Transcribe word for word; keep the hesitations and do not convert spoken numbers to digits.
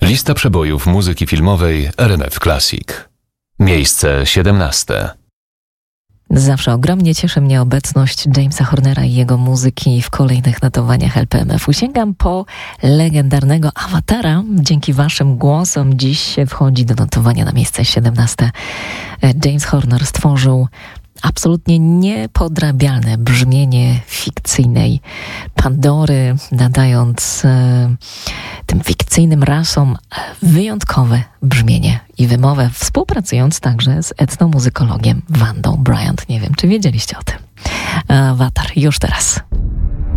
Lista przebojów muzyki filmowej R M F Classic. Miejsce siedemnaste. Zawsze ogromnie cieszy mnie obecność Jamesa Hornera i jego muzyki w kolejnych notowaniach L P M F-u. Sięgam po legendarnego Awatara. Dzięki waszym głosom dziś wchodzi do notowania na miejsce siedemnaste. James Horner stworzył absolutnie niepodrabialne brzmienie fikcyjnej Pandory, nadając e, tym fikcyjnym rasom wyjątkowe brzmienie i wymowę, współpracując także z etnomuzykologiem Wandą Bryant. Nie wiem, czy wiedzieliście o tym. Awatar już teraz.